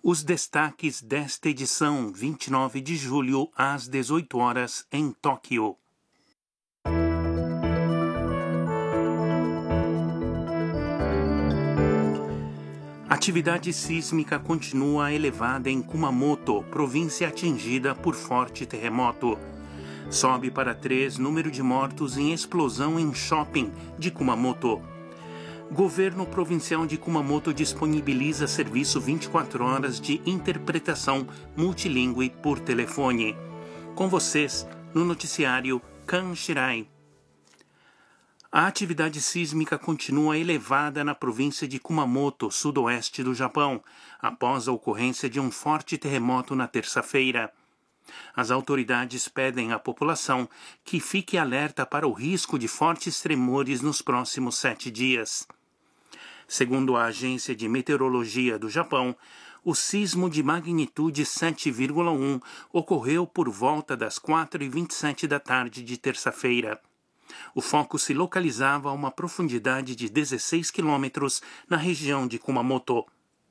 Os destaques desta edição, 29 de julho, às 18 horas, em Tóquio. Atividade sísmica continua elevada em Kumamoto, província atingida por forte terremoto. Sobe para 3 número de mortos em explosão em shopping de Kumamoto. Governo provincial de Kumamoto disponibiliza serviço 24 horas de interpretação multilingüe por telefone. Com vocês, no noticiário Kan Shirai. A atividade sísmica continua elevada na província de Kumamoto, sudoeste do Japão, após a ocorrência de um forte terremoto na terça-feira. As autoridades pedem à população que fique alerta para o risco de fortes tremores nos próximos 7 dias. Segundo a Agência de Meteorologia do Japão, o sismo de magnitude 7,1 ocorreu por volta das 4h27 da tarde de terça-feira. O foco se localizava a uma profundidade de 16 quilômetros na região de Kumamoto.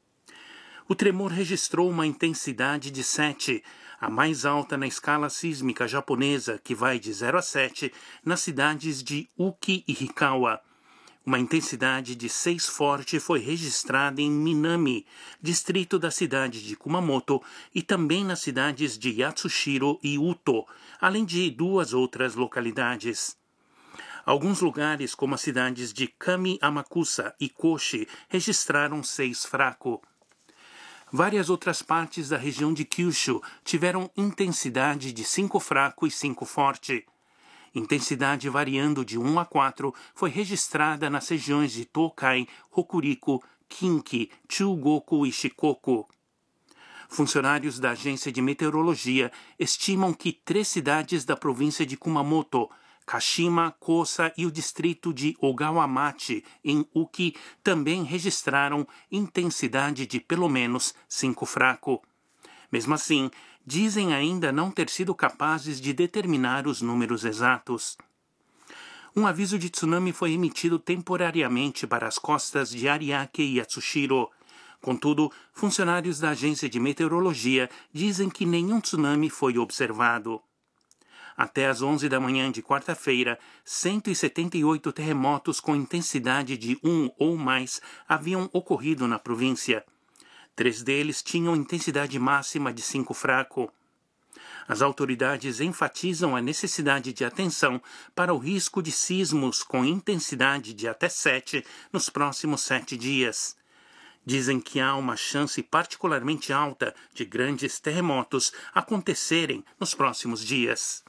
O tremor registrou uma intensidade de 7, a mais alta na escala sísmica japonesa, que vai de 0 a 7, nas cidades de Uki e Hikawa. Uma intensidade de 6 forte foi registrada em Minami, distrito da cidade de Kumamoto, e também nas cidades de Yatsushiro e Uto, além de 2 outras localidades. Alguns lugares, como as cidades de Kami Amakusa e Koshi, registraram 6 fraco. Várias outras partes da região de Kyushu tiveram intensidade de 5 fraco e 5 forte. Intensidade variando de 1 a 4 foi registrada nas regiões de Tokai, Hokuriku, Kinki, Chugoku e Shikoku. Funcionários da agência de meteorologia estimam que 3 cidades da província de Kumamoto, Kashima, Kosa e o distrito de Ogawamachi, em Uki, também registraram intensidade de pelo menos 5 fraco. Mesmo assim, dizem ainda não ter sido capazes de determinar os números exatos. Um aviso de tsunami foi emitido temporariamente para as costas de Ariake e Yatsushiro. Contudo, funcionários da agência de meteorologia dizem que nenhum tsunami foi observado. Até às 11 da manhã de quarta-feira, 178 terremotos com intensidade de 1 ou mais haviam ocorrido na província. 3 deles tinham intensidade máxima de 5 fraco. As autoridades enfatizam a necessidade de atenção para o risco de sismos com intensidade de até 7 nos próximos 7 dias. Dizem que há uma chance particularmente alta de grandes terremotos acontecerem nos próximos dias.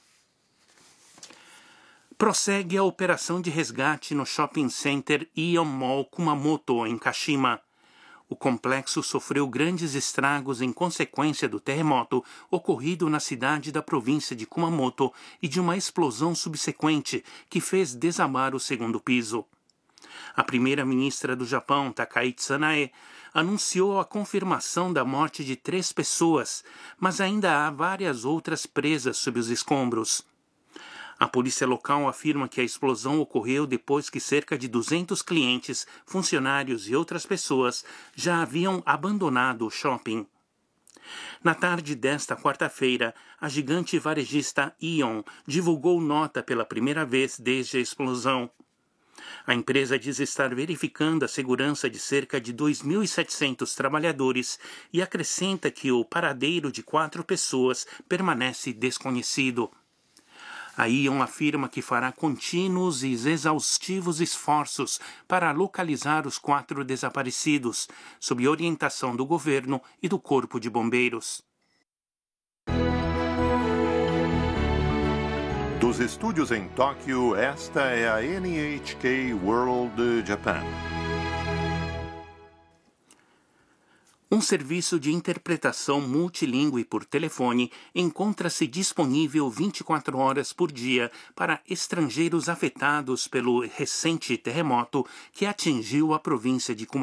Prossegue a operação de resgate no shopping center Ion Mall Kumamoto, em Kashima. O complexo sofreu grandes estragos em consequência do terremoto ocorrido na cidade da província de Kumamoto e de uma explosão subsequente que fez desabar o segundo piso. A primeira-ministra do Japão, Takaichi Sanae, anunciou a confirmação da morte de 3 pessoas, mas ainda há várias outras presas sob os escombros. A polícia local afirma que a explosão ocorreu depois que cerca de 200 clientes, funcionários e outras pessoas já haviam abandonado o shopping. Na tarde desta quarta-feira, a gigante varejista Ion divulgou nota pela primeira vez desde a explosão. A empresa diz estar verificando a segurança de cerca de 2.700 trabalhadores e acrescenta que o paradeiro de 4 pessoas permanece desconhecido. A Ion afirma que fará contínuos e exaustivos esforços para localizar os 4 desaparecidos, sob orientação do governo e do Corpo de Bombeiros. Dos estúdios em Tóquio, esta é a NHK World Japan. Um serviço de interpretação multilingüe por telefone encontra-se disponível 24 horas por dia para estrangeiros afetados pelo recente terremoto que atingiu a província de Kumamoto.